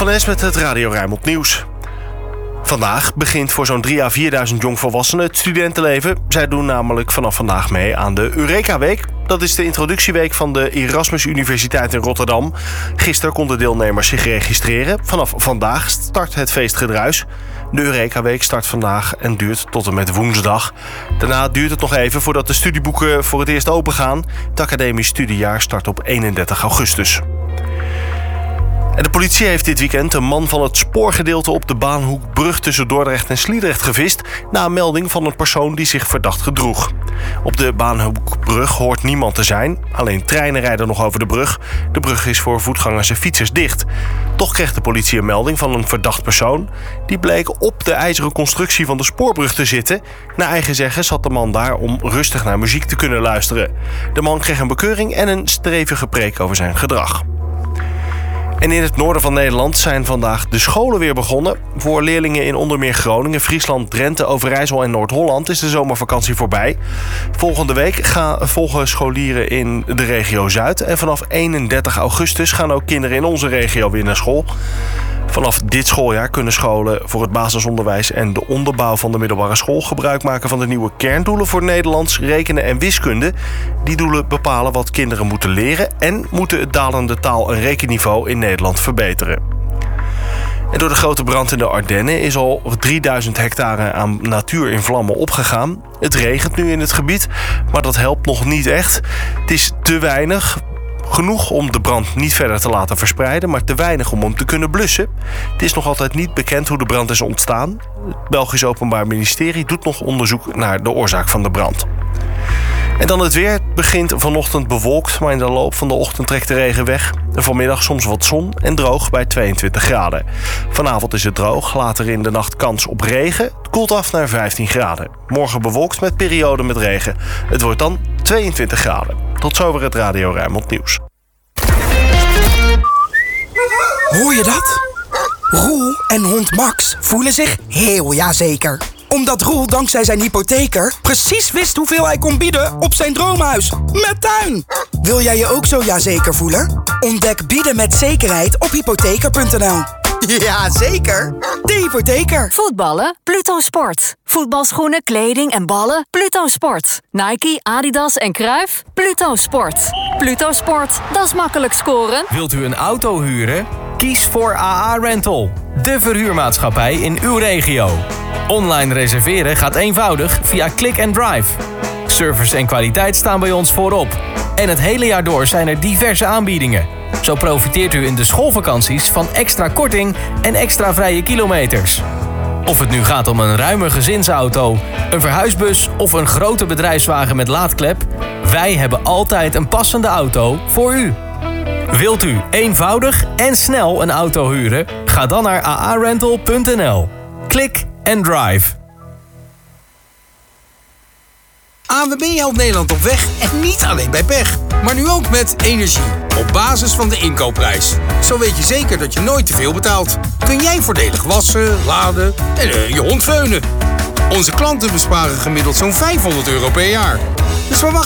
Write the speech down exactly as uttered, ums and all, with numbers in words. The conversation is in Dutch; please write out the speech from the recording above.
van Es met het Radio Rijnmond Nieuws. Vandaag begint voor zo'n drie à vierduizend jongvolwassenen het studentenleven. Zij doen namelijk vanaf vandaag mee aan de Eureka-week. Dat is de introductieweek van de Erasmus Universiteit in Rotterdam. Gisteren konden deelnemers zich registreren. Vanaf vandaag start het feestgedruis. De Eureka-week start vandaag en duurt tot en met woensdag. Daarna duurt het nog even voordat de studieboeken voor het eerst opengaan. Het academisch studiejaar start op eenendertig augustus. En de politie heeft dit weekend een man van het spoorgedeelte op de Baanhoekbrug tussen Dordrecht en Sliedrecht gevist na een melding van een persoon die zich verdacht gedroeg. Op de Baanhoekbrug hoort niemand te zijn, alleen treinen rijden nog over de brug. De brug is voor voetgangers en fietsers dicht. Toch kreeg de politie een melding van een verdacht persoon. Die bleek op de ijzeren constructie van de spoorbrug te zitten. Naar eigen zeggen zat de man daar om rustig naar muziek te kunnen luisteren. De man kreeg een bekeuring en een stevige preek over zijn gedrag. En in het noorden van Nederland zijn vandaag de scholen weer begonnen. Voor leerlingen in onder meer Groningen, Friesland, Drenthe, Overijssel en Noord-Holland is de zomervakantie voorbij. Volgende week gaan, volgen scholieren in de regio Zuid. En vanaf eenendertig augustus gaan ook kinderen in onze regio weer naar school. Vanaf dit schooljaar kunnen scholen voor het basisonderwijs en de onderbouw van de middelbare school gebruik maken van de nieuwe kerndoelen voor Nederlands, rekenen en wiskunde. Die doelen bepalen wat kinderen moeten leren en moeten het dalende taal- en rekenniveau in Nederland verbeteren. En door de grote brand in de Ardennen is al drieduizend hectare aan natuur in vlammen opgegaan. Het regent nu in het gebied, maar dat helpt nog niet echt. Het is te weinig. Genoeg om de brand niet verder te laten verspreiden, maar te weinig om hem te kunnen blussen. Het is nog altijd niet bekend hoe de brand is ontstaan. Het Belgisch Openbaar Ministerie doet nog onderzoek naar de oorzaak van de brand. En dan het weer. Het begint vanochtend bewolkt, maar in de loop van de ochtend trekt de regen weg. En vanmiddag soms wat zon en droog bij tweeëntwintig graden. Vanavond is het droog, later in de nacht kans op regen. Het koelt af naar vijftien graden. Morgen bewolkt met perioden met regen. Het wordt dan tweeëntwintig graden. Tot zover het Radio Rijnmond Nieuws. Hoor je dat? Roel en hond Max voelen zich heel jazeker. Omdat Roel dankzij zijn hypotheker precies wist hoeveel hij kon bieden op zijn droomhuis. Met tuin! Wil jij je ook zo jazeker voelen? Ontdek bieden met zekerheid op hypotheker punt n l. Ja, zeker. De hypotheker. Voetballen? Pluto Sport. Voetbalschoenen, kleding en ballen? Pluto Sport. Nike, Adidas en Cruijff? Pluto Sport. Pluto Sport, dat is makkelijk scoren. Wilt u een auto huren? Kies voor A A Rental, de verhuurmaatschappij in uw regio. Online reserveren gaat eenvoudig via Click and Drive. Service en kwaliteit staan bij ons voorop. En het hele jaar door zijn er diverse aanbiedingen. Zo profiteert u in de schoolvakanties van extra korting en extra vrije kilometers. Of het nu gaat om een ruime gezinsauto, een verhuisbus of een grote bedrijfswagen met laadklep, wij hebben altijd een passende auto voor u. Wilt u eenvoudig en snel een auto huren? Ga dan naar a a rental punt n l. Click and Drive. A N W B helpt Nederland op weg en niet alleen bij pech, maar nu ook met energie. Op basis van de inkoopprijs. Zo weet je zeker dat je nooit te veel betaalt. Kun jij voordelig wassen, laden en uh, je hond veunen. Onze klanten besparen gemiddeld zo'n vijfhonderd euro per jaar. Dus waar wacht